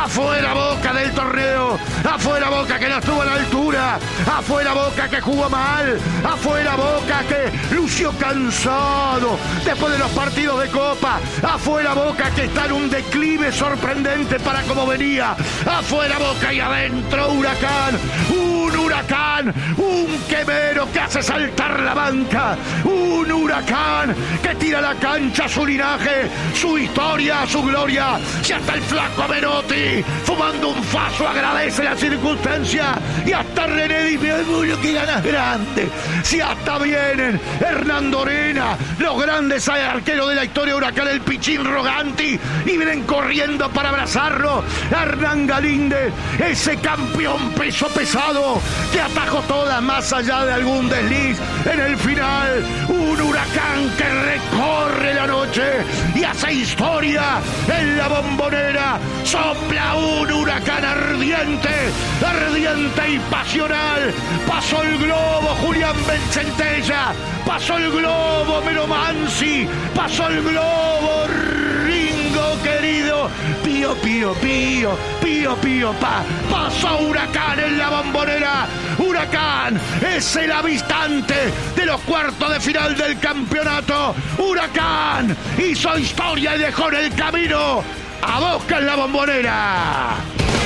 Afuera Boca del torneo. Afuera Boca que no estuvo a la altura. Afuera Boca que jugó mal. Afuera Boca que lució cansado después de los partidos de Copa. Afuera Boca que está en un declive sorprendente para cómo venía. Afuera Boca y adentro Huracán. Un Huracán, un quemero que hace saltar la banca. Un Huracán que tira a la cancha su linaje, su historia, su gloria. Si hasta el flaco Menotti, fumando un faso, agradece la circunstancia. Y hasta René dice, que ganas grande. Si hasta vienen Hernando Orena, los grandes arqueros de la historia, Huracán, el Pichín Roganti, y vienen corriendo para abrazarlo. Hernán Galíndez, ese campeón peso pesado que atajó todas más allá de algún desliz en el final. Un Huracán que recorre la noche y hace historia en la Bombonera. Sopla un huracán ardiente, ardiente y pasional. Pasó el globo Julián Bencentella, pasó el globo Melo Mansi, pasó el globo Ringo querido. Pío, pío, pío, pío, pío, pa. Pasó Huracán en la Bombonera. Huracán es el avistante de los cuartos de final del campeonato. Huracán hizo historia y dejó en el camino a Boca en la Bombonera.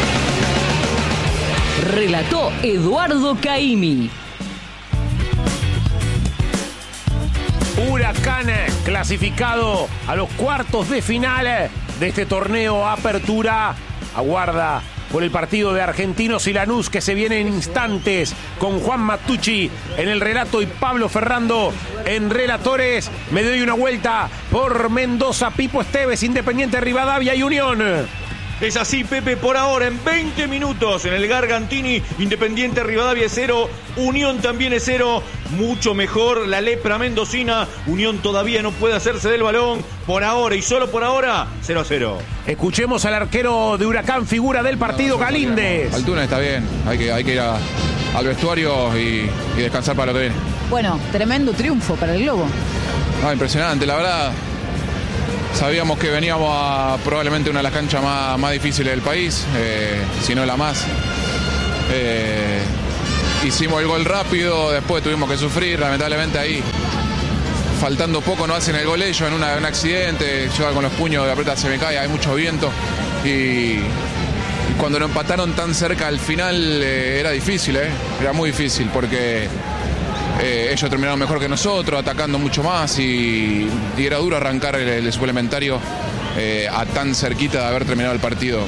Relató Eduardo Caimi. Huracán clasificado a los cuartos de final de este torneo Apertura. Aguarda por el partido de Argentinos y Lanús que se viene en instantes, con Juan Matucci en el relato y Pablo Ferrando en relatores. Me doy una vuelta por Mendoza, Pipo Esteves, Independiente Rivadavia y Unión. Es así, Pepe, por ahora, en 20 minutos en el Gargantini, Independiente Rivadavia es 0, Unión también es 0, mucho mejor la lepra mendocina. Unión todavía no puede hacerse del balón, por ahora y solo por ahora, 0-0. Escuchemos al arquero de Huracán, figura del partido, Galíndez. Altuna está bien, hay que ir al vestuario y descansar para lo que viene. Bueno, tremendo triunfo para el Globo. No, impresionante, la verdad. Sabíamos que veníamos a probablemente una de las canchas más difíciles del país, si no la más. Hicimos el gol rápido, después tuvimos que sufrir, lamentablemente ahí, faltando poco, no hacen el gol ellos en un accidente. Yo con los puños de aprieta se me cae, hay mucho viento. Y cuando lo empataron tan cerca al final era difícil, era muy difícil porque ellos terminaron mejor que nosotros, atacando mucho más y era duro arrancar el suplementario a tan cerquita de haber terminado el partido.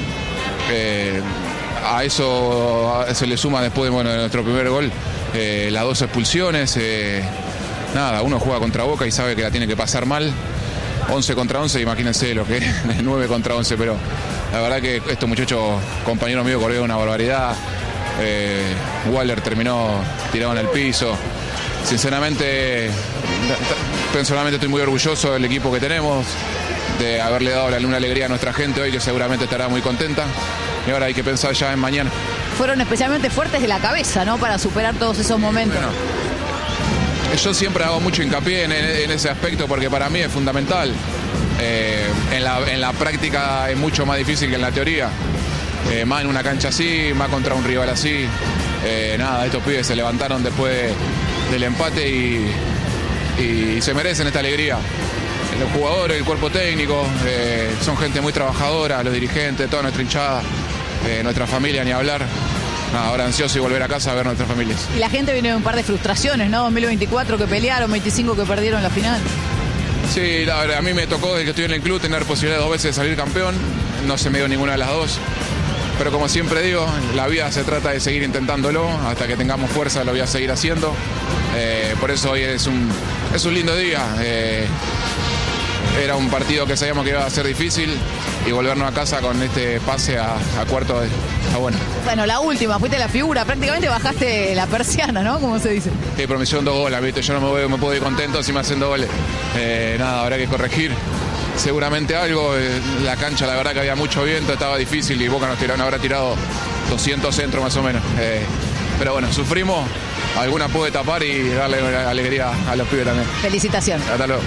A eso se le suma después de nuestro primer gol las 2 expulsiones. Nada, uno juega contra Boca y sabe que la tiene que pasar mal. 11 contra 11, imagínense lo que es 9 contra 11, pero la verdad que estos muchachos, compañeros míos, corrieron una barbaridad. Waller terminó tirado en el piso. Sinceramente, personalmente estoy muy orgulloso del equipo que tenemos, de haberle dado una alegría a nuestra gente hoy, que seguramente estará muy contenta. Y ahora hay que pensar ya en mañana. Fueron especialmente fuertes de la cabeza, ¿no? Para superar todos esos momentos. Bueno, yo siempre hago mucho hincapié en ese aspecto porque para mí es fundamental. En la práctica es mucho más difícil que en la teoría. Más en una cancha así, más contra un rival así. Nada, estos pibes se levantaron después del empate y se merecen esta alegría. Los jugadores, el cuerpo técnico, son gente muy trabajadora, los dirigentes, toda nuestra hinchada, nuestra familia, ni hablar. Nada, ahora ansioso y volver a casa a ver nuestras familias. Y la gente viene de un par de frustraciones, ¿no? 2024 que pelearon, 25 que perdieron la final. Sí, la verdad, a mí me tocó desde que estoy en el club tener posibilidad 2 veces de salir campeón. No se me dio ninguna de las 2. Pero como siempre digo, la vida se trata de seguir intentándolo. Hasta que tengamos fuerza lo voy a seguir haciendo. Por eso hoy es un lindo día. Era un partido que sabíamos que iba a ser difícil y volvernos a casa con este pase a cuarto está bueno. Bueno, la última, fuiste la figura, prácticamente bajaste la persiana, ¿no? Como se dice. Sí, pero me hicieron 2 goles, ¿viste? Yo no me puedo ir contento si me hacen 2 goles. Nada, habrá que corregir seguramente algo. La cancha, la verdad que había mucho viento, estaba difícil y Boca nos habrá tirado 200 centros más o menos. Pero bueno, sufrimos, alguna puede tapar y darle alegría a los pibes también. Felicitaciones. Hasta luego.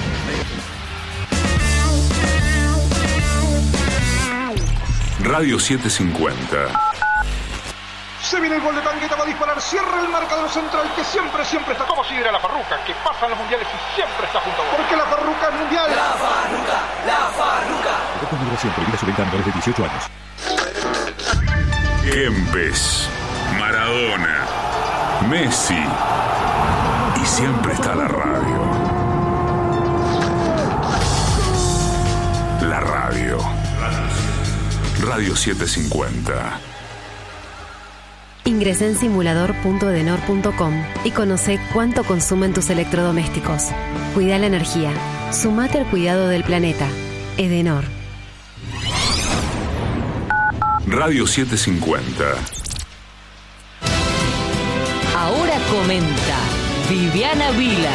Radio 750. Se viene el gol de Tangueta, va a disparar, cierra el marcador central que siempre está como si era la Farruca, que pasa en los mundiales y siempre está junto a vos. Porque la Farruca es mundial. La Farruca. Con migración prohibida su venta a menores de 18 años. Kempes, Maradona, Messi y siempre está la radio. La radio. Radio 750. Ingresá en simulador.edenor.com y conoce cuánto consumen tus electrodomésticos. Cuida la energía. Sumate al cuidado del planeta. Edenor. Radio 750. Ahora comenta Viviana Vila.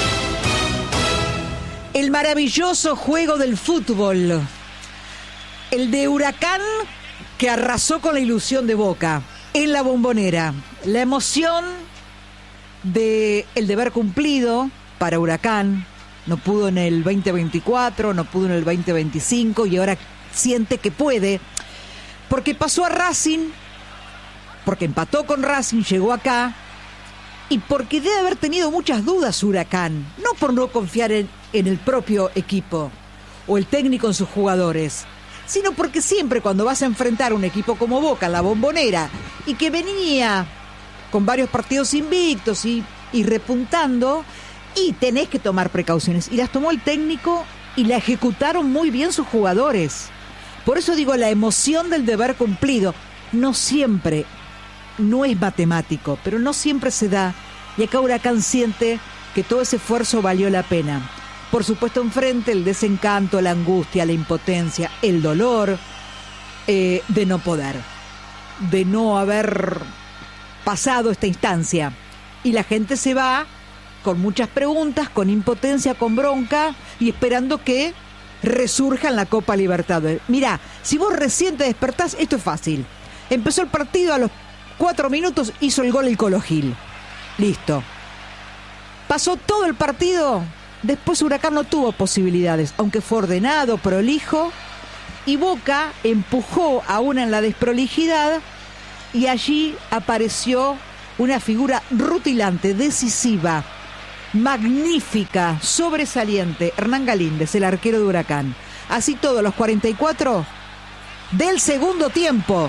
El maravilloso juego del fútbol. El de Huracán que arrasó con la ilusión de Boca. En la Bombonera, la emoción de el deber cumplido para Huracán. No pudo en el 2024, no pudo en el 2025 y ahora siente que puede. Porque pasó a Racing, porque empató con Racing, llegó acá y porque debe haber tenido muchas dudas Huracán. No por no confiar en el propio equipo o el técnico en sus jugadores, sino porque siempre cuando vas a enfrentar un equipo como Boca, la Bombonera, y que venía con varios partidos invictos y repuntando, y tenés que tomar precauciones. Y las tomó el técnico y la ejecutaron muy bien sus jugadores. Por eso digo, la emoción del deber cumplido, no siempre, no es matemático, pero no siempre se da. Y acá Huracán siente que todo ese esfuerzo valió la pena. Por supuesto, enfrente el desencanto, la angustia, la impotencia, el dolor de no poder, de no haber pasado esta instancia. Y la gente se va con muchas preguntas, con impotencia, con bronca y esperando que resurja en la Copa Libertadores. Mirá, si vos recién te despertás, esto es fácil. Empezó el partido, a los 4 minutos hizo el gol el Colo Gil. Listo. Pasó todo el partido. Después Huracán no tuvo posibilidades, aunque fue ordenado, prolijo, y Boca empujó aún en la desprolijidad y allí apareció una figura rutilante, decisiva, magnífica, sobresaliente, Hernán Galíndez, el arquero de Huracán. Así todo, los 44 del segundo tiempo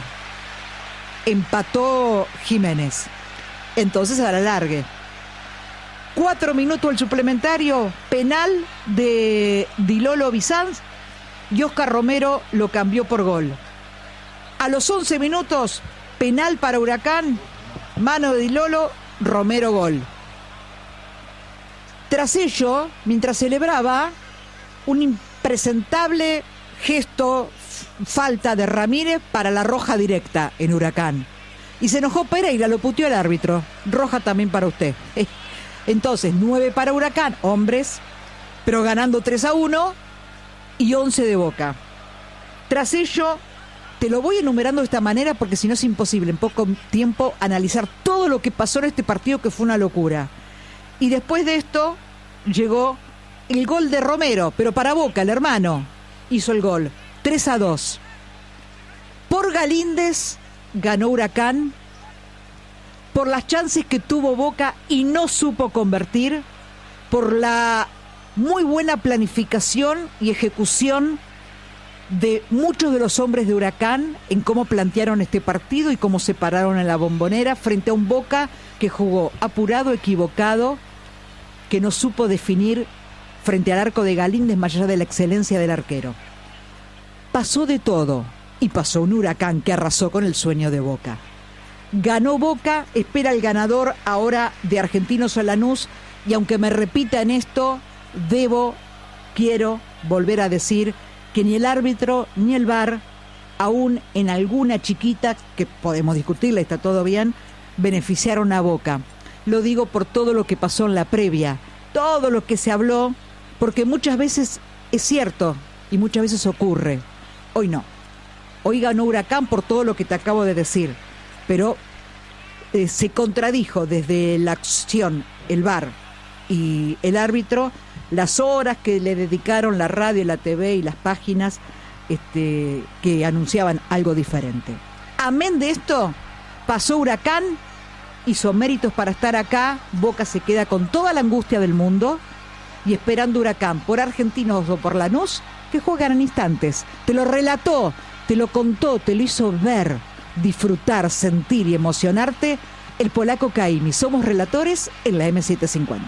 empató Jiménez. Entonces a la largue. 4 minutos el suplementario, penal de Dilolo Bizanz y Oscar Romero lo cambió por gol. A los 11 minutos, penal para Huracán, mano de Dilolo, Romero gol. Tras ello, mientras celebraba, un impresentable gesto, falta de Ramírez para la roja directa en Huracán. Y se enojó Pereira, lo puteó el árbitro. Roja también para usted. Entonces, 9 para Huracán, hombres, pero ganando 3-1 y 11 de Boca. Tras ello, te lo voy enumerando de esta manera porque si no es imposible en poco tiempo analizar todo lo que pasó en este partido que fue una locura. Y después de esto llegó el gol de Romero, pero para Boca, el hermano, hizo el gol. 3-2. Por Galíndez ganó Huracán. Por las chances que tuvo Boca y no supo convertir, por la muy buena planificación y ejecución de muchos de los hombres de Huracán en cómo plantearon este partido y cómo se pararon en la Bombonera frente a un Boca que jugó apurado, equivocado, que no supo definir frente al arco de Galíndez más allá de la excelencia del arquero. Pasó de todo y pasó un Huracán que arrasó con el sueño de Boca. Ganó Boca, espera el ganador ahora de Argentinos o Lanús, y aunque me repita en esto, quiero volver a decir que ni el árbitro ni el VAR, aún en alguna chiquita, que podemos discutirla, está todo bien, beneficiaron a Boca. Lo digo por todo lo que pasó en la previa, todo lo que se habló, porque muchas veces es cierto y muchas veces ocurre. Hoy no. Hoy ganó Huracán por todo lo que te acabo de decir. Pero se contradijo desde la acción, el VAR y el árbitro, las horas que le dedicaron la radio, la TV y las páginas que anunciaban algo diferente. Amén de esto, pasó Huracán, hizo méritos para estar acá, Boca se queda con toda la angustia del mundo y esperando Huracán por Argentinos o por Lanús, que juegan en instantes. Te lo relató, te lo contó, te lo hizo ver, disfrutar, sentir y emocionarte el polaco Caimi. Somos relatores en la M750.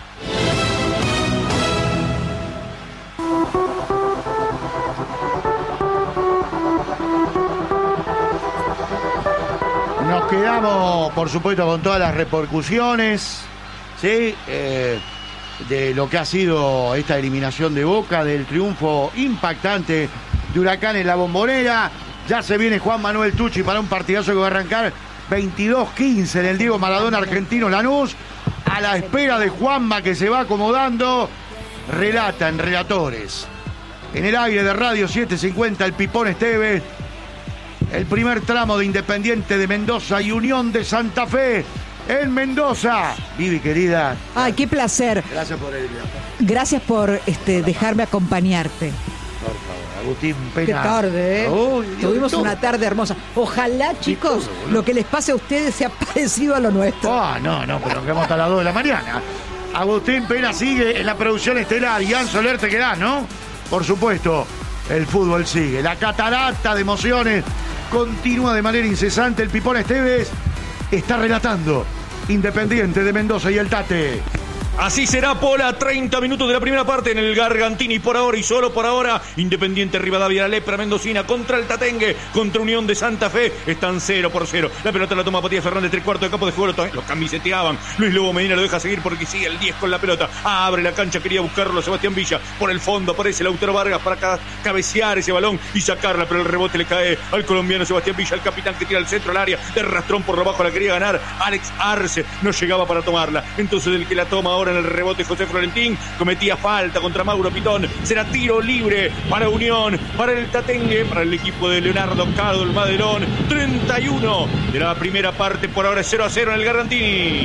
Nos quedamos, por supuesto, con todas las repercusiones, ¿sí? De lo que ha sido esta eliminación de Boca, del triunfo impactante de Huracán en la Bombonera. Ya se viene Juan Manuel Tucci para un partidazo que va a arrancar 22-15 en el Diego Maradona Argentino Lanús, a la espera de Juanma, que se va acomodando. Relata en Relatores, en el aire de Radio 750, el Pipón Esteves. El primer tramo de Independiente de Mendoza y Unión de Santa Fe en Mendoza. Vivi, querida. Ay, qué placer. Gracias por el viaje. Gracias por dejarme acompañarte. Por favor, Agustín Pena. Qué tarde, ¿eh? Oh, tuvimos una tarde hermosa. Ojalá, chicos, lo que les pase a ustedes sea parecido a lo nuestro. No, pero nos quedamos hasta las 2 de la mañana. Agustín Pena sigue en la producción estelar. Ian Soler, te quedás, ¿no? Por supuesto, el fútbol sigue. La catarata de emociones continúa de manera incesante. El Pipón Esteves está relatando Independiente de Mendoza y el Tate. Así será, Pola, 30 minutos de la primera parte en el Gargantini por ahora y solo por ahora. Independiente Rivadavia, la lepra mendocina contra el Tatengue, contra Unión de Santa Fe. Están 0-0. La pelota la toma Matías Fernández, 3/4 de campo de juego. Lo camiseteaban. Luis Lobo Medina lo deja seguir porque sigue el 10 con la pelota. Abre la cancha, quería buscarlo Sebastián Villa. Por el fondo aparece Lautaro Vargas para cabecear ese balón y sacarla, pero el rebote le cae al colombiano Sebastián Villa, el capitán que tira al centro al área. De rastrón por lo bajo la quería ganar Alex Arce. No llegaba para tomarla. Entonces el que la toma ahora en el rebote José Florentín cometía falta contra Mauro Pitón. Será tiro libre para Unión, para el Tatengue, para el equipo de Leonardo Cado, el Madelón. 31 de la primera parte, por ahora 0-0 en el Gargantini.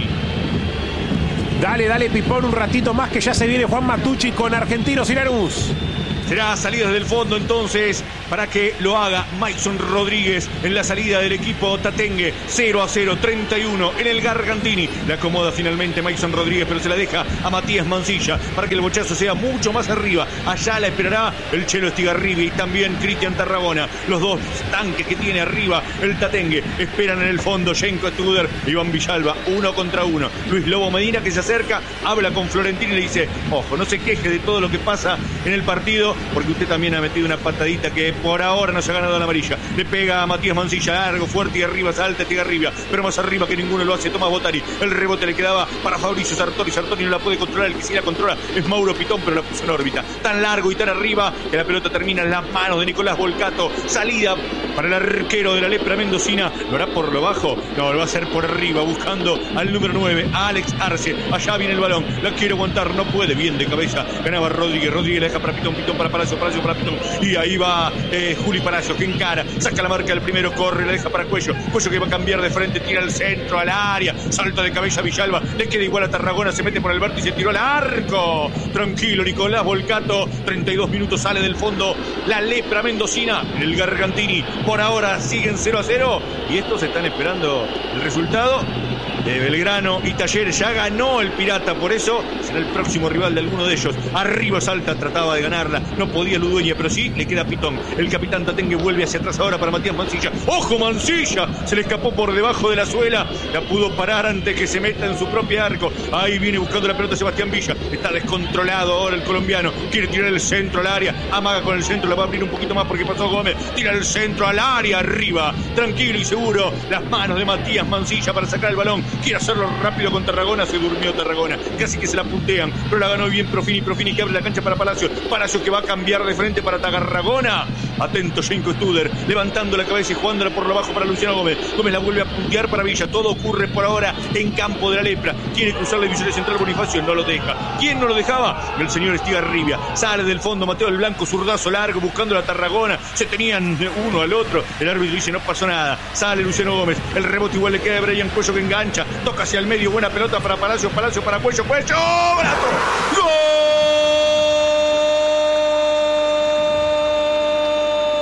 Dale, Pipón, un ratito más que ya se viene Juan Matucci con Argentinos y Lanús. Será salida desde el fondo entonces para que lo haga Maison Rodríguez en la salida del equipo Tatengue. 0-0, 31 en el Gargantini. La acomoda finalmente Maison Rodríguez, pero se la deja a Matías Mancilla para que el bochazo sea mucho más arriba. Allá la esperará el Chelo Estigarribia y también Cristian Tarragona. Los dos tanques que tiene arriba el Tatengue esperan en el fondo. Jenko Studer, Iván Villalba, 1 contra 1. Luis Lobo Medina, que se acerca, habla con Florentín y le dice: ojo, no se queje de todo lo que pasa en el partido, porque usted también ha metido una patadita que por ahora no se ha ganado la amarilla. Le pega a Matías Mancilla, largo, fuerte y arriba, salta Estigarribia, pero más arriba que ninguno lo hace Tomás Botari. El rebote le quedaba para Fabricio Sartori. Sartori no la puede controlar, el que sí la controla es Mauro Pitón, pero la puso en órbita. Tan largo y tan arriba que la pelota termina en las manos de Nicolás Volcato. Salida para el arquero de la lepra mendocina. ¿Lo hará por lo bajo? No, lo va a hacer por arriba, buscando al número 9, a Alex Arce. Allá viene el balón, la quiere aguantar, no puede, bien de cabeza. Ganaba Rodríguez, Rodríguez la deja para Pitón, Pitón para Palacio, Palacio para Pitón. Y ahí va Juli Palacio, que encara, saca la marca del primero, corre, la deja para Cuello. Cuello que va a cambiar de frente, tira al centro, al área. Salta de cabeza Villalba, le queda igual a Tarragona, se mete por el vértice y tiró al arco. Tranquilo, Nicolás Volcato. 32 minutos, sale del fondo la lepra mendocina en el Gargantini. Por ahora siguen 0-0 y estos están esperando el resultado de Belgrano y Talleres. Ya ganó el Pirata, por eso será el próximo rival de alguno de ellos. Arriba Salta, trataba de ganarla, no podía Ludueña, pero sí le queda Pitón. El capitán Tatengue vuelve hacia atrás ahora para Matías Mancilla. ¡Ojo, Mancilla! Se le escapó por debajo de la suela, la pudo parar antes que se meta en su propio arco. Ahí viene buscando la pelota Sebastián Villa, está descontrolado ahora el colombiano, quiere tirar el centro al área, amaga con el centro, la va a abrir un poquito más porque pasó Gómez, tira el centro al área, arriba, tranquilo y seguro, las manos de Matías Mancilla para sacar el balón, quiere hacerlo rápido con Tarragona, se durmió Tarragona, casi que se la puntean, pero la ganó bien Profini que abre la cancha para Palacio que va a cambiar de frente para Tarragona. Atento Jenko Studer, levantando la cabeza y jugándola por lo bajo para Luciano Gómez. Gómez la vuelve a puntear para Villa. Todo ocurre por ahora en campo de la lepra. Quiere cruzar la división central, Bonifacio no lo deja. ¿Quién no lo dejaba? El señor Estigarribia. Sale del fondo Mateo del Blanco, zurdazo largo, buscando la Tarragona. Se tenían uno al otro. El árbitro dice: no pasó nada. Sale Luciano Gómez. El rebote igual le queda a Brian Cuello, que engancha. Toca hacia el medio. Buena pelota para Palacio para Cuello. ¡Brazo! ¡Gol!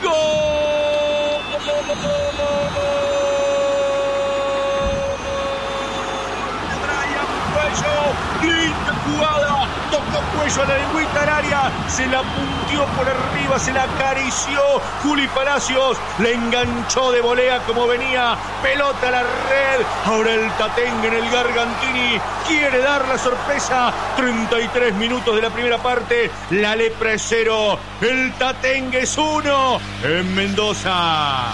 ¡Gol! Linda jugada, tocó Cuello a la lengüita del área, se la puntió por arriba, se la acarició Juli Palacios, le enganchó de volea como venía, pelota a la red. Ahora el Tatengue en el Gargantini quiere dar la sorpresa. 33 minutos de la primera parte, la Lepra es 0, el Tatengue es 1 en Mendoza.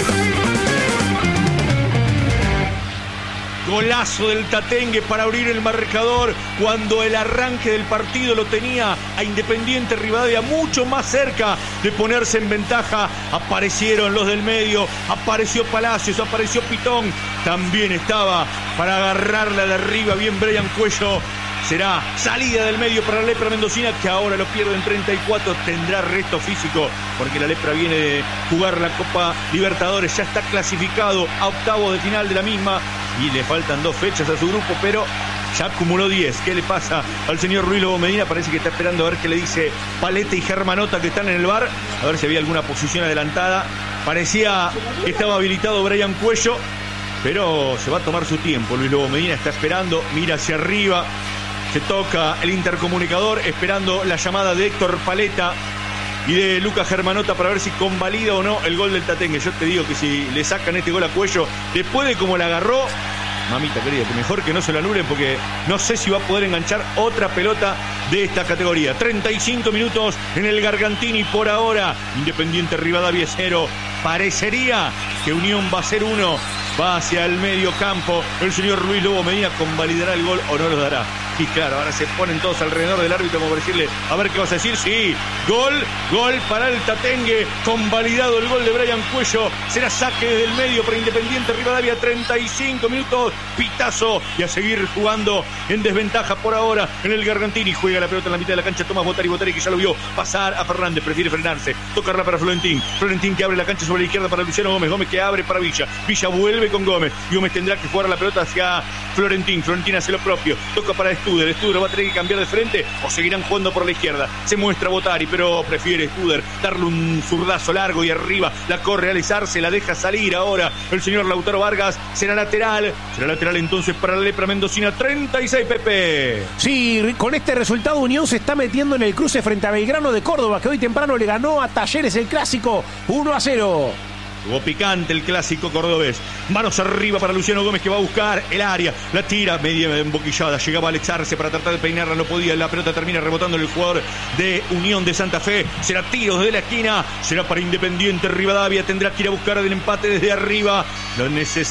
Golazo del Tatengue para abrir el marcador cuando el arranque del partido lo tenía a Independiente Rivadavia mucho más cerca de ponerse en ventaja. Aparecieron los del medio, apareció Palacios, apareció Pitón, también estaba para agarrarla de arriba bien Brian Cuello. Será salida del medio para la Lepra mendocina, que ahora lo pierde en 34. Tendrá resto físico porque la Lepra viene de jugar la Copa Libertadores, ya está clasificado a octavos de final de la misma y le faltan 2 fechas a su grupo, pero ya acumuló 10. ¿Qué le pasa al señor Ruiz Lobo Medina? Parece que está esperando a ver qué le dice Palete y Germanota, que están en el bar, a ver si había alguna posición adelantada. Parecía que estaba habilitado Brian Cuello, pero se va a tomar su tiempo. Luis Lobo Medina está esperando, mira hacia arriba. Se toca el intercomunicador esperando la llamada de Héctor Paleta y de Lucas Germanota para ver si convalida o no el gol del Tatengue. Yo te digo que si le sacan este gol a Cuello, después de cómo la agarró, mamita querida, que mejor que no se lo anulen porque no sé si va a poder enganchar otra pelota de esta categoría. 35 minutos en el Gargantini por ahora. Independiente Rivadavia 0. Parecería que Unión va a ser 1. Va hacia el medio campo. El señor Luis Lobo Medina convalidará el gol o no lo dará. Y claro, ahora se ponen todos alrededor del árbitro como para decirle, a ver qué vas a decir. Sí, gol para el Tatengue. Convalidado el gol de Brian Cuello. Será saque desde el medio para Independiente Rivadavia. 35 minutos. Pitazo. Y a seguir jugando en desventaja por ahora en el Gargantini. Juega la pelota en la mitad de la cancha. Tomás Botari que ya lo vio pasar a Fernández. Prefiere frenarse. Tocarla para Florentín. Florentín que abre la cancha sobre la izquierda para Luciano Gómez. Gómez que abre para Villa. Villa vuelve con Gómez. Gómez tendrá que jugar la pelota hacia Florentín. Florentín hace lo propio. Toca para Studer. Studer va a tener que cambiar de frente o seguirán jugando por la izquierda. Se muestra Botari, pero prefiere Studer darle un zurdazo largo y arriba. La corre Alex Arce, la deja salir ahora el señor Lautaro Vargas. Será lateral entonces para la Lepra mendocina. 36, Pepe. Sí, con este resultado Unión se está metiendo en el cruce frente a Belgrano de Córdoba, que hoy temprano le ganó a Talleres el clásico 1-0. Jugó picante el clásico cordobés. Manos arriba para Luciano Gómez, que va a buscar el área. La tira media emboquillada. Llegaba Alex Arce para tratar de peinarla. No podía. La pelota termina rebotando en el jugador de Unión de Santa Fe. Será tiro desde la esquina. Será para Independiente Rivadavia. Tendrá que ir a buscar el empate desde arriba. Lo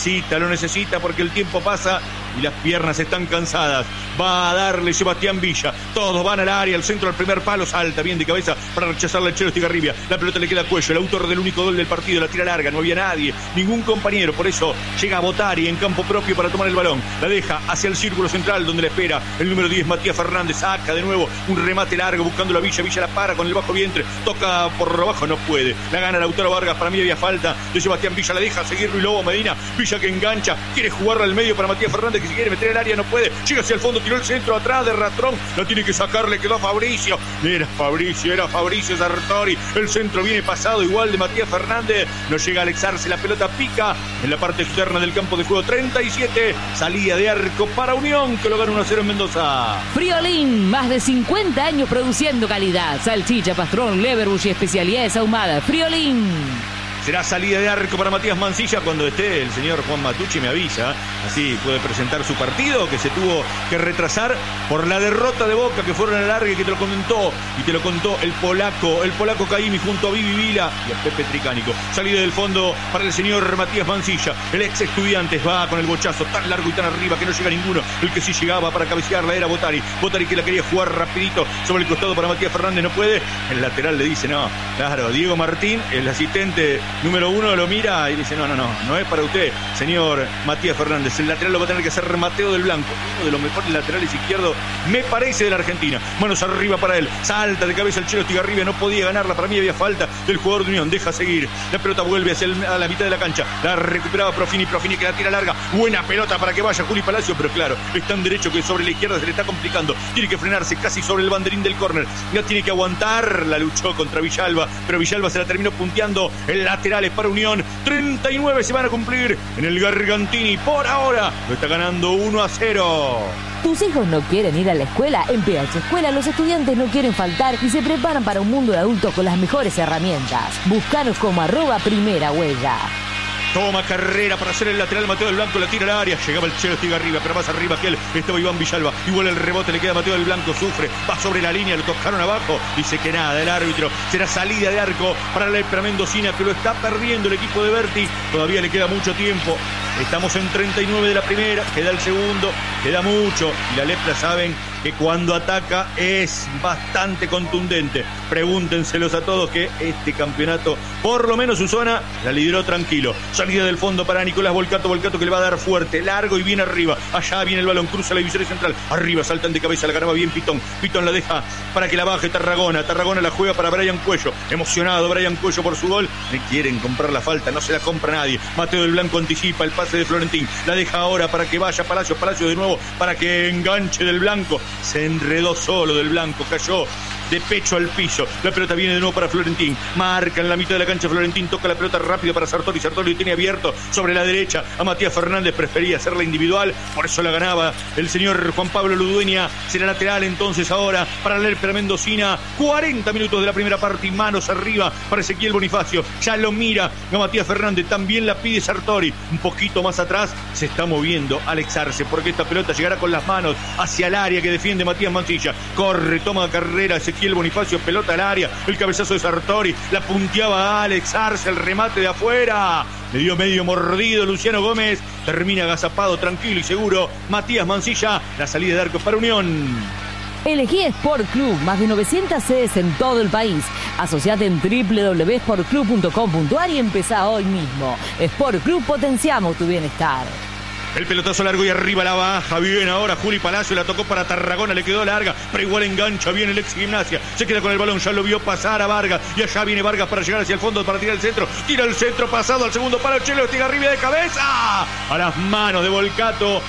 necesita porque el tiempo pasa y las piernas están cansadas. Va a darle Sebastián Villa. Todos van al área. Al centro del primer palo. Salta bien de cabeza para rechazarle el Chelo Estigarribia. La pelota le queda a Cuello. El autor del único gol del partido. La tira larga. No había nadie, ningún compañero, por eso llega Botari en campo propio para tomar el balón, la deja hacia el círculo central donde le espera el número 10 Matías Fernández, saca de nuevo un remate largo buscando la Villa la para con el bajo vientre, toca por abajo, no puede, la gana Lautaro Vargas, para mí había falta de Sebastián Villa, la deja seguir Luis Lobo Medina, Villa que engancha, quiere jugarla al medio para Matías Fernández que si quiere meter el área no puede, llega hacia el fondo, tiró el centro atrás de Rastrón, la tiene que sacar, le quedó a Fabricio, era Fabricio Sartori, el centro viene pasado igual de Matías Fernández, no llega Alex Arce, la pelota pica en la parte externa del campo de juego. 37, salida de arco para Unión, que lo gana 1-0 en Mendoza. Friolín, más de 50 años produciendo calidad. Salchicha, pastrón, leverbush y especialidades ahumadas. Friolín. Será salida de arco para Matías Mancilla. Cuando esté el señor Juan Matucci me avisa. Así puede presentar su partido, que se tuvo que retrasar por la derrota de Boca, que fueron a la larga y que te lo contó. Y te lo contó el polaco Caimi junto a Vivi Vila y a Pepe Tricánico. Salida del fondo para el señor Matías Mancilla. El ex Estudiantes va con el bochazo tan largo y tan arriba que no llega ninguno. El que sí llegaba para cabecearla era Botari. Botari que la quería jugar rapidito sobre el costado para Matías Fernández. No puede. El lateral le dice no. Claro, Diego Martín, el asistente número 1 lo mira y dice, no es para usted, señor Matías Fernández. El lateral lo va a tener que hacer Mateo del Blanco, uno de los mejores laterales izquierdos, me parece, de la Argentina. Manos arriba para él, salta de cabeza el Chelo Estigarribia, no podía ganarla, para mí había falta del jugador de Unión, deja seguir. La pelota vuelve hacia a la mitad de la cancha, la recuperaba Profini que la tira larga, buena pelota para que vaya Juli Palacio, pero claro, es tan derecho que sobre la izquierda se le está complicando, tiene que frenarse casi sobre el banderín del córner, ya tiene que aguantar, la luchó contra Villalba, pero Villalba se la terminó punteando. El lateral es para Unión, 39 se van a cumplir en el Gargantini, por ahora lo está ganando 1-0. ¿Tus hijos no quieren ir a la escuela? En PH Escuela los estudiantes no quieren faltar y se preparan para un mundo de adultos con las mejores herramientas. Búscanos como @primerahuella. Toma carrera para hacer el lateral, Mateo del Blanco la tira al área, llegaba el Chelo Estigarribia, pero más arriba que él estaba Iván Villalba, igual el rebote le queda a Mateo del Blanco, sufre, va sobre la línea, lo tocaron abajo, dice que nada, el árbitro, será salida de arco para la lepra mendocina, que lo está perdiendo el equipo de Berti, todavía le queda mucho tiempo, estamos en 39 de la primera, queda el segundo, queda mucho, y la lepra saben que cuando ataca es bastante contundente. Pregúntenselos a todos que este campeonato, por lo menos su zona, la lideró tranquilo. Salida del fondo para Nicolás Volcato que le va a dar fuerte, largo y bien arriba. Allá viene el balón, cruza la divisoria central. Arriba saltan de cabeza, la ganaba bien Pitón. Pitón la deja para que la baje Tarragona. Tarragona la juega para Brian Cuello. Emocionado Brian Cuello por su gol. Le quieren comprar la falta, no se la compra nadie. Mateo del Blanco anticipa el pase de Florentín. La deja ahora para que vaya Palacio. Palacio de nuevo para que enganche del Blanco. Se enredó solo del Blanco, cayó de pecho al piso. La pelota viene de nuevo para Florentín. Marca en la mitad de la cancha Florentín. Toca la pelota rápido para Sartori. Sartori tiene abierto sobre la derecha a Matías Fernández. Prefería hacerla individual. Por eso la ganaba el señor Juan Pablo Ludueña. Será lateral entonces ahora para la lepra mendocina. 40 minutos de la primera parte y manos arriba para Ezequiel Bonifacio. Ya lo mira a Matías Fernández. También la pide Sartori. Un poquito más atrás se está moviendo Alex Arce, porque esta pelota llegará con las manos hacia el área que defiende Matías Mancilla. Corre, toma carrera Ezequiel Bonifacio, pelota al área, el cabezazo de Sartori, la punteaba Alex Arce, el remate de afuera, le dio medio mordido Luciano Gómez, termina agazapado, tranquilo y seguro Matías Mancilla, la salida de arco para Unión. Elegí Sport Club, más de 900 sedes en todo el país. Asociate en www.sportclub.com.ar y empezá hoy mismo. Sport Club, potenciamos tu bienestar. El pelotazo largo y arriba la baja. Bien ahora Juli Palacio, la tocó para Tarragona, le quedó larga, pero igual engancha bien el ex Gimnasia. Se queda con el balón, ya lo vio pasar a Vargas. Y allá viene Vargas para llegar hacia el fondo para tirar el centro. Tira el centro pasado al segundo palo. Chelo Estigarribia de cabeza. A las manos de Volcato.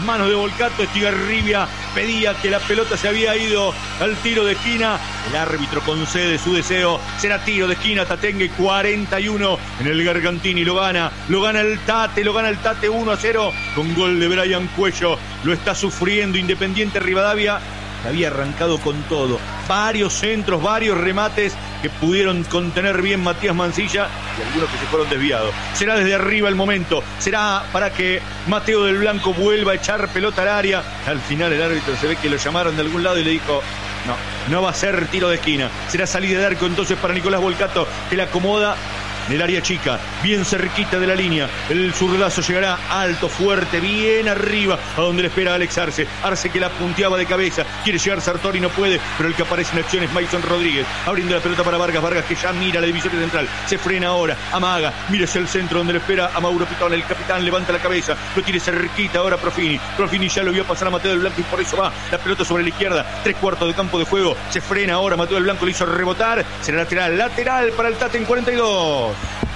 Estigarribia pedía que la pelota se había ido al tiro de esquina. El árbitro concede su deseo. Será tiro de esquina. Tatengue 41 en el Gargantini. Lo gana el Tate 1-0. Con gol de Brian Cuello, lo está sufriendo Independiente Rivadavia, que había arrancado con todo. Varios centros, varios remates que pudieron contener bien Matías Mancilla y algunos que se fueron desviados. Será desde arriba el momento, será para que Mateo del Blanco vuelva a echar pelota al área. Al final el árbitro se ve que lo llamaron de algún lado y le dijo, no va a ser tiro de esquina. Será salida de arco entonces para Nicolás Volcato, que la acomoda en el área chica, bien cerquita de la línea. El zurdazo llegará alto, fuerte, bien arriba, a donde le espera Alex Arce. Arce que la punteaba de cabeza, quiere llegar Sartori, no puede, pero el que aparece en acción es Mason Rodríguez, abriendo la pelota para Vargas. Vargas que ya mira la división central, se frena ahora, amaga, mírese el centro donde le espera a Mauro Pitón. El capitán levanta la cabeza, lo tiene cerquita ahora Profini ya lo vio pasar a Mateo del Blanco y por eso va la pelota sobre la izquierda, 3/4 de campo de juego, se frena ahora Mateo del Blanco, le hizo rebotar, será lateral para el Tate en 42.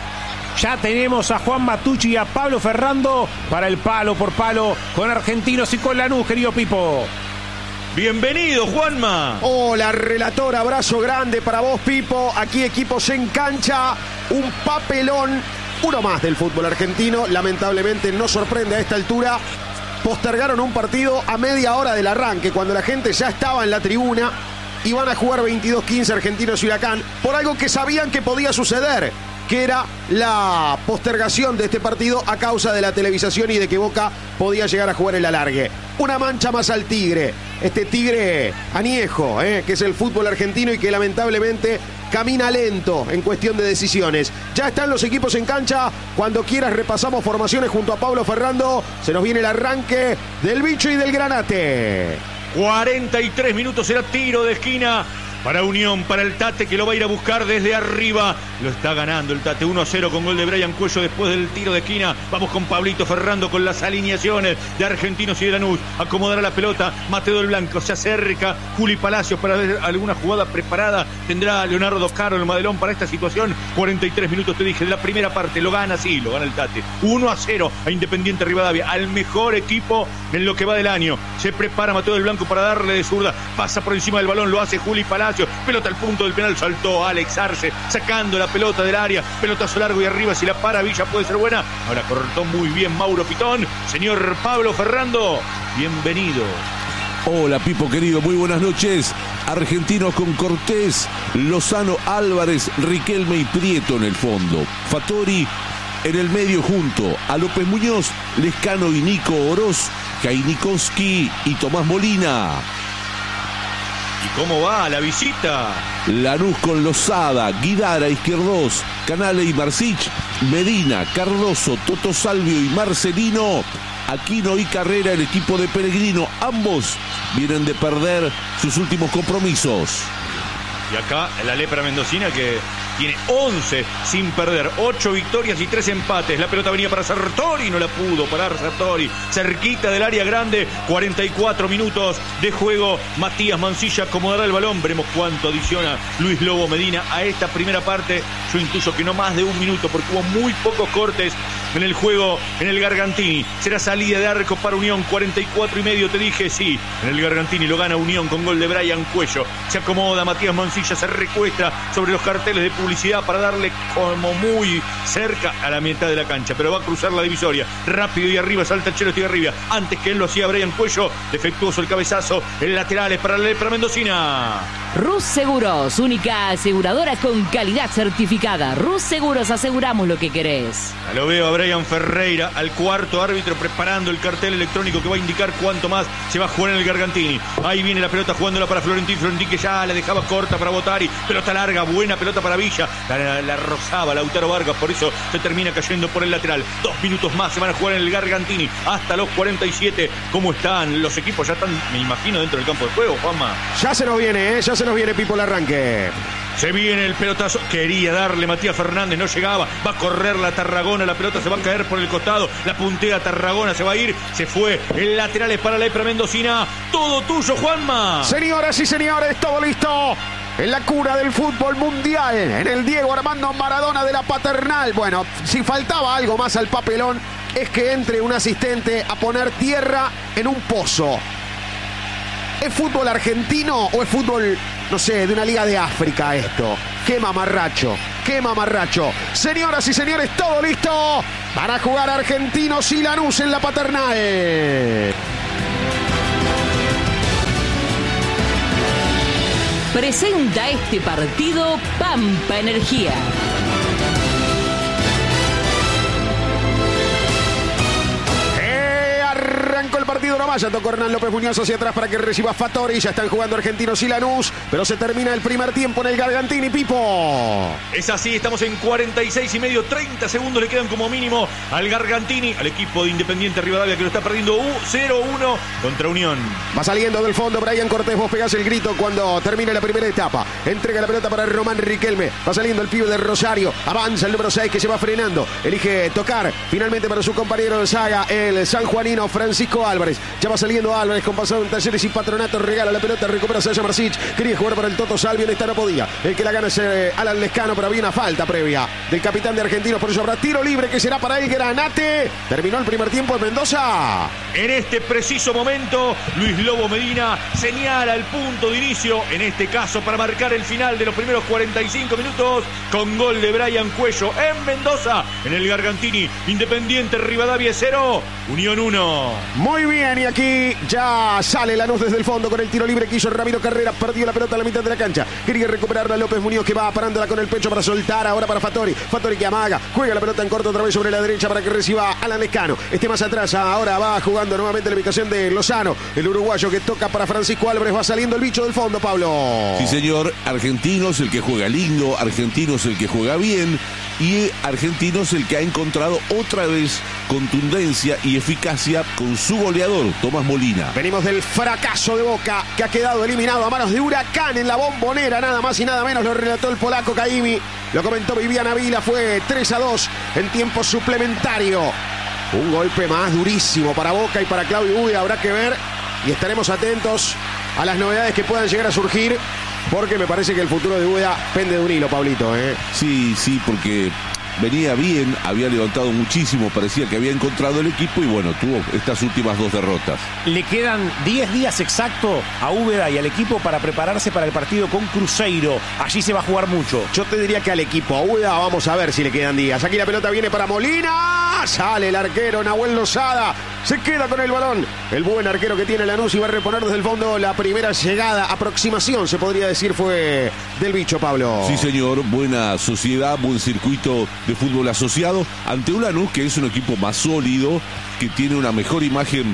Ya tenemos a Juan Matucci y a Pablo Ferrando para el palo por palo con Argentinos y con Lanús, querido Pipo. Bienvenido, Juanma. Hola, relator, abrazo grande para vos, Pipo. Aquí equipos en cancha, un papelón, uno más del fútbol argentino. Lamentablemente no sorprende a esta altura. Postergaron un partido a media hora del arranque, cuando la gente ya estaba en la tribuna. Y van a jugar 22-15 Argentinos y Huracán por algo que sabían que podía suceder, que era la postergación de este partido a causa de la televisación y de que Boca podía llegar a jugar el alargue. Una mancha más al tigre, este tigre añejo, que es el fútbol argentino y que lamentablemente camina lento en cuestión de decisiones. Ya están los equipos en cancha, cuando quieras repasamos formaciones junto a Pablo Ferrando. Se nos viene el arranque del bicho y del granate. 43 minutos, será tiro de esquina para Unión, para el Tate, que lo va a ir a buscar desde arriba. Lo está ganando el Tate 1-0 con gol de Brian Cuello después del tiro de esquina. Vamos con Pablito Ferrando con las alineaciones de Argentinos y de Lanús. Acomodará la pelota Mateo del Blanco, se acerca Juli Palacios para ver alguna jugada preparada. Tendrá Leonardo Caro el Madelón para esta situación. 43 minutos te dije de la primera parte. Lo gana, sí, lo gana el Tate 1-0 a Independiente Rivadavia, al mejor equipo en lo que va del año. Se prepara Mateo del Blanco para darle de zurda, pasa por encima del balón, lo hace Juli Palacios, pelota al punto del penal, saltó Alex Arce sacando la pelota del área, pelotazo largo y arriba, si la para Villa puede ser buena. Ahora cortó muy bien Mauro Pitón. Señor Pablo Ferrando, bienvenido. Hola Pipo querido, muy buenas noches. Argentinos con Cortés, Lozano, Álvarez, Riquelme y Prieto en el fondo. Fattori en el medio junto a López Muñoz, Lescano y Nico Oroz, Kainikowski y Tomás Molina. ¿Y cómo va la visita? Lanús con Lozada, Guidara, Izquierdos, Canale y Marcich, Medina, Cardoso, Toto Salvio y Marcelino, Aquino y Carrera, el equipo de Pellegrino. Ambos vienen de perder sus últimos compromisos. Y acá la lepra mendocina que tiene 11 sin perder, 8 victorias y 3 empates. La pelota venía para Sartori, no la pudo parar Sartori. Cerquita del área grande, 44 minutos de juego. Matías Mancilla acomodará el balón. Veremos cuánto adiciona Luis Lobo Medina a esta primera parte. Yo intuyo que no más de un minuto porque hubo muy pocos cortes en el juego en el Gargantini. Será salida de arco para Unión, 44 y medio, te dije, sí. En el Gargantini lo gana Unión con gol de Brian Cuello. Se acomoda Matías Mancilla, se recuesta sobre los carteles de publicidad para darle como muy cerca a la mitad de la cancha, pero va a cruzar la divisoria. Rápido y arriba, salta el Chelo Estigarribia. Antes que él lo hacía Brian Cuello, defectuoso el cabezazo. El lateral es para la lepra mendocina. Rus Seguros, única aseguradora con calidad certificada. Rus Seguros, aseguramos lo que querés. Ya lo veo a Brian Ferreira, al cuarto árbitro, preparando el cartel electrónico que va a indicar cuánto más se va a jugar en el Gargantini. Ahí viene la pelota jugándola para Florentín. Florentín que ya la dejaba corta para Botari. Pelota larga, buena pelota para Villa. La rozaba Lautaro Vargas, por eso se termina cayendo por el lateral. 2 minutos más se van a jugar en el Gargantini hasta los 47. ¿Cómo están los equipos? Ya están, me imagino, dentro del campo de juego, Juanma. Ya se nos viene, ya se nos viene, Pipo, el arranque. Se viene el pelotazo, quería darle Matías Fernández, no llegaba, va a correr la Tarragona, la pelota se va a caer por el costado, la puntea Tarragona, se va a ir, se fue, el lateral es para la lepra mendocina, todo tuyo, Juanma. Señoras y señores, todo listo. En la cuna del fútbol mundial, en el Diego Armando Maradona de la Paternal. Bueno, si faltaba algo más al papelón, es que entre un asistente a poner tierra en un pozo. ¿Es fútbol argentino o es fútbol, no sé, de una liga de África esto? ¡Qué mamarracho! ¡Qué mamarracho! Señoras y señores, todo listo. Van a jugar Argentinos y Lanús en la Paternal. Presenta este partido Pampa Energía. Arrancó el partido nomás, ya tocó Hernán López Muñoz hacia atrás para que reciba Fattori. Ya están jugando Argentinos y Lanús, pero se termina el primer tiempo en el Gargantini, Pipo. Es así, estamos en 46 y medio, 30 segundos le quedan como mínimo al Gargantini, al equipo de Independiente Rivadavia que lo está perdiendo 0-1 contra Unión. Va saliendo del fondo Brian Cortés, vos pegás el grito cuando termine la primera etapa. Entrega la pelota para Román Riquelme, va saliendo el pibe de Rosario, avanza el número 6 que se va frenando, elige tocar finalmente para su compañero de saga, el sanjuanino Francisco Álvarez. Ya va saliendo Álvarez con pasado en Talleres y Patronato, regala la pelota, recupera Saya Marcich, quería jugar para el Toto Salvio, en esta no podía. El que la gana es Alan Lescano, pero había una falta previa del capitán de Argentinos, por eso habrá tiro libre que será para el Granate. Terminó el primer tiempo en Mendoza. En este preciso momento, Luis Lobo Medina señala el punto de inicio, en este caso para marcar el final de los primeros 45 minutos, con gol de Brian Cuello en Mendoza, en el Gargantini. Independiente Rivadavia 0, Unión 1. Muy bien, y aquí ya sale Lanús desde el fondo con el tiro libre que hizo Ramiro Carrera, perdió la pelota a la mitad de la cancha, quería recuperarla López Muñoz que va parándola con el pecho para soltar, ahora para Fattori que amaga, juega la pelota en corto otra vez sobre la derecha para que reciba Alan Lescano, más atrás, ahora va jugando nuevamente la ubicación de Lozano, el uruguayo que toca para Francisco Álvarez, va saliendo el bicho del fondo, Pablo. Sí señor, Argentinos el que juega lindo, Argentinos el que juega bien y Argentinos el que ha encontrado otra vez contundencia y eficacia con su goleador, Tomás Molina. Venimos del fracaso de Boca, que ha quedado eliminado a manos de Huracán en la Bombonera, nada más y nada menos, lo relató el polaco Caimi, lo comentó Viviana Vila, fue 3-2 en tiempo suplementario. Un golpe más durísimo para Boca y para Claudio Úbeda, habrá que ver y estaremos atentos a las novedades que puedan llegar a surgir, porque me parece que el futuro de Úbeda pende de un hilo, Pablito. Sí, porque venía bien, había levantado muchísimo, parecía que había encontrado el equipo y bueno, tuvo estas últimas 2 derrotas. Le quedan 10 días exacto a Úbeda y al equipo para prepararse para el partido con Cruzeiro. Allí se va a jugar mucho. Yo te diría que al equipo, a Úbeda, vamos a ver si le quedan días. Aquí la pelota viene para Molina, sale el arquero Nahuel Lozada, se queda con el balón. El buen arquero que tiene Lanús y va a reponer desde el fondo. La primera llegada, aproximación, se podría decir, fue del bicho, Pablo. Sí, señor, buena sociedad, buen circuito de fútbol asociado ante un Lanús que es un equipo más sólido, que tiene una mejor imagen,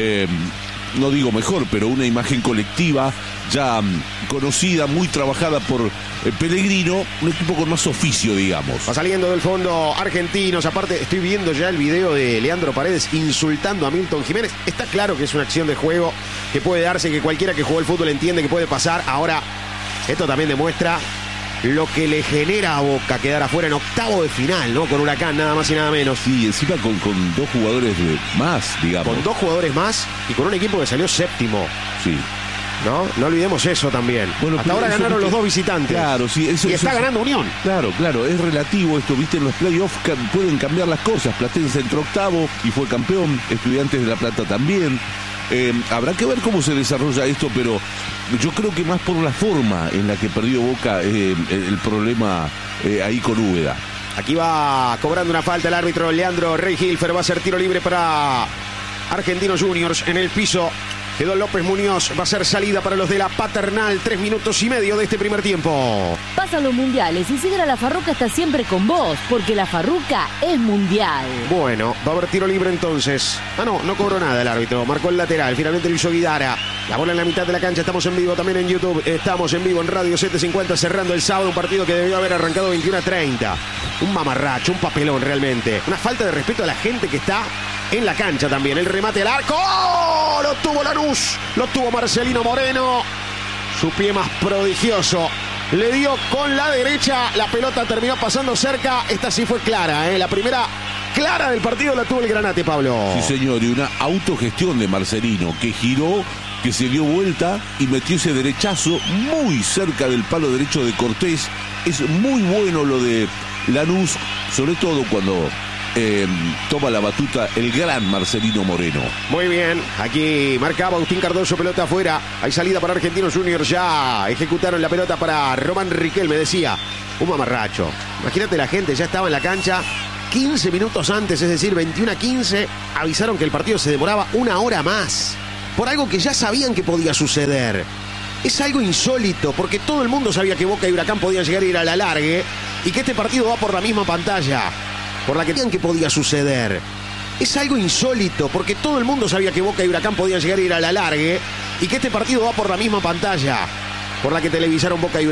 no digo mejor, pero una imagen colectiva ya conocida, muy trabajada por Pellegrino, un equipo con más oficio, digamos. Va saliendo del fondo Argentinos, aparte estoy viendo ya el video de Leandro Paredes insultando a Milton Jiménez. Está claro que es una acción de juego que puede darse, que cualquiera que jugó el fútbol entiende que puede pasar. Ahora, esto también demuestra lo que le genera a Boca quedar afuera en octavo de final, ¿no? Con Huracán, nada más y nada menos. Sí, encima con 2 jugadores más, digamos. Con 2 jugadores más y con un equipo que salió séptimo. Sí. No olvidemos eso también. Bueno, hasta ahora ganaron los 2 visitantes. Claro, sí. Y está ganando Unión. Claro, es relativo esto, viste, en los playoffs pueden cambiar las cosas. Platense entró octavo y fue campeón, Estudiantes de La Plata también. Habrá que ver cómo se desarrolla esto, pero yo creo que más por la forma en la que perdió Boca el problema ahí con Úbeda. Aquí va cobrando una falta el árbitro Leandro Rey Hilfer, va a ser tiro libre para Argentinos Juniors en el piso. Quedó López Muñoz, va a ser salida para los de la Paternal, 3 minutos y medio de este primer tiempo. Pasan los mundiales y Sidra La Farruca está siempre con vos, porque La Farruca es mundial. Bueno, va a haber tiro libre entonces. No cobró nada el árbitro, marcó el lateral, finalmente lo hizo Guidara. La bola en la mitad de la cancha, estamos en vivo también en YouTube, estamos en vivo en Radio 750, cerrando el sábado un partido que debió haber arrancado 21:30. Un mamarracho, un papelón realmente. Una falta de respeto a la gente que está en la cancha también. El remate al arco, ¡oh! Lo tuvo Lanús, lo tuvo Marcelino Moreno. Su pie más prodigioso. Le dio con la derecha, la pelota terminó pasando cerca. Esta sí fue clara, La primera clara del partido la tuvo el Granate, Pablo. Sí, señor, y una autogestión de Marcelino, que giró, que se dio vuelta y metió ese derechazo muy cerca del palo derecho de Cortés. Es muy bueno lo de Lanús, sobre todo cuando toma la batuta el gran Marcelino Moreno. Muy bien, aquí marcaba Agustín Cardoso, pelota afuera. Hay salida para Argentinos Juniors, ya ejecutaron la pelota para Román Riquelme, decía, un mamarracho. Imagínate, la gente ya estaba en la cancha 15 minutos antes, es decir, 21:15, avisaron que el partido se demoraba 1 hora más, por algo que ya sabían que podía suceder. Es algo insólito, porque todo el mundo sabía que Boca y Huracán podían llegar a ir a la largue y que este partido va por la misma pantalla por la que tenían que podía suceder. Es algo insólito, porque todo el mundo sabía que Boca y Huracán podían llegar a ir a la largue y que este partido va por la misma pantalla por la que televisaron Boca y Huracán.